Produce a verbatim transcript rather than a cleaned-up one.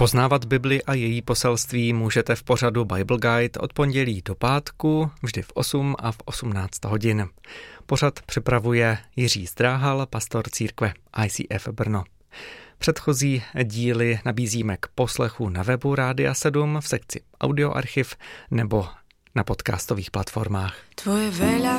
Poznávat Bibli a její poselství můžete v pořadu Bible Guide od pondělí do pátku, vždy v osm a v osmnáct hodin. Pořad připravuje Jiří Zdráhal, pastor církve I C F Brno. Předchozí díly nabízíme k poslechu na webu Rádia sedm v sekci Audioarchiv nebo na podcastových platformách. Tvoje veľa